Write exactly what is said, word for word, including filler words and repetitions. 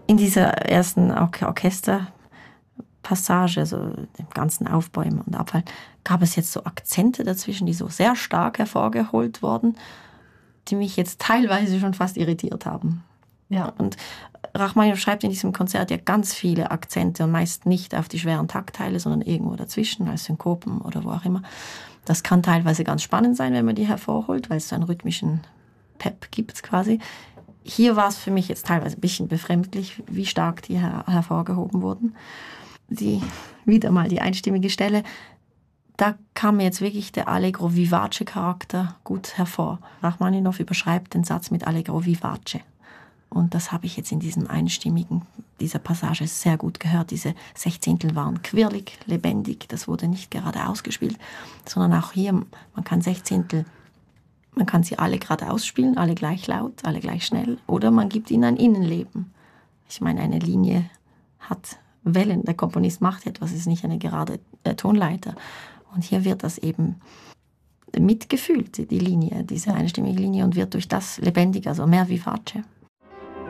In dieser ersten Or- Orchesterpassage, also dem ganzen Aufbäumen und Abfallen, gab es jetzt so Akzente dazwischen, die so sehr stark hervorgeholt wurden, die mich jetzt teilweise schon fast irritiert haben. Ja. Und Rachmaninow schreibt in diesem Konzert ja ganz viele Akzente und meist nicht auf die schweren Taktteile, sondern irgendwo dazwischen, als Synkopen oder wo auch immer. Das kann teilweise ganz spannend sein, wenn man die hervorholt, weil es so einen rhythmischen Pep gibt quasi. Hier war es für mich jetzt teilweise ein bisschen befremdlich, wie stark die her- hervorgehoben wurden. Die, wieder mal die einstimmige Stelle, da kam mir jetzt wirklich der Allegro vivace Charakter gut hervor. Rachmaninow überschreibt den Satz mit Allegro vivace. Und das habe ich jetzt in diesem einstimmigen, dieser Passage sehr gut gehört. Diese Sechzehntel waren quirlig, lebendig. Das wurde nicht gerade ausgespielt, sondern auch hier, man kann Sechzehntel, man kann sie alle gerade ausspielen, alle gleich laut, alle gleich schnell. Oder man gibt ihnen ein Innenleben. Ich meine, eine Linie hat Wellen. Der Komponist macht etwas, es ist nicht eine gerade äh, Tonleiter. Und hier wird das eben mitgefühlt, die Linie, diese einstimmige Linie, und wird durch das lebendiger, also mehr vivace.